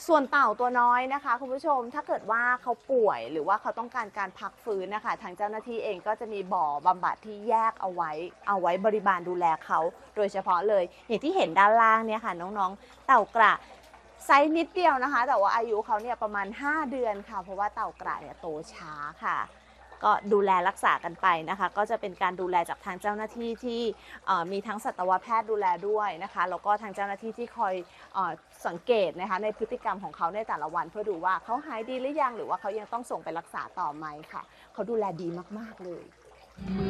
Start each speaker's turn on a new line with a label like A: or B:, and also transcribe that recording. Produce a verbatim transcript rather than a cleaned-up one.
A: ส่วนเต่าตัวน้อยนะคะคุณผู้ชมถ้าเกิดว่าเขาป่วยหรือว่าเขาต้องการการพักฟื้นนะคะทางเจ้าหน้าที่เองก็จะมีบ่อบำบัดที่แยกเอาไว้เอาไว้บริบาลดูแลเขาโดยเฉพาะเลยอย่างที่เห็นด้านล่างเนี่ยค่ะน้องๆเต่ากระไซส์นิดเดียวนะคะแต่ว่าอายุเขาเนี่ยประมาณห้าเดือนค่ะเพราะว่าเต่ากระเนี่ยโตช้าค่ะก็ดูแลรักษากันไปนะคะก็จะเป็นการดูแลจากทางเจ้าหน้าที่ที่มีทั้งสัตวแพทย์ดูแลด้วยนะคะแล้วก็ทางเจ้าหน้าที่ที่คอยสังเกตนะคะในพฤติกรรมของเขาในแต่ละวันเพื่อดูว่าเขาหายดีหรือยังหรือว่าเขายังต้องส่งไปรักษาต่อไหมค่ะเขาดูแลดีมากๆเลย